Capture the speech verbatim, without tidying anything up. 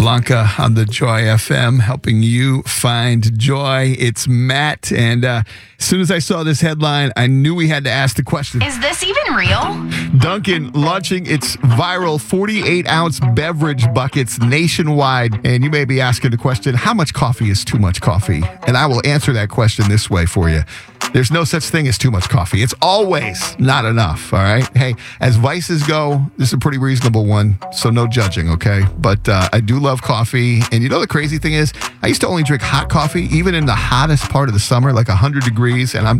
Blanca on the Joy F M, helping you find joy. It's Matt, and uh, as soon as I saw this headline, I knew we had to ask the question. Is this even real? Dunkin' launching its viral forty-eight ounce beverage buckets nationwide. And you may be asking the question, how much coffee is too much coffee? And I will answer that question this way for you. There's no such thing as too much coffee. It's always not enough, all right? Hey, as vices go, this is a pretty reasonable one, so no judging, okay? But uh, I do love coffee. And you know the crazy thing is, I used to only drink hot coffee, even in the hottest part of the summer, like one hundred degrees, and I'm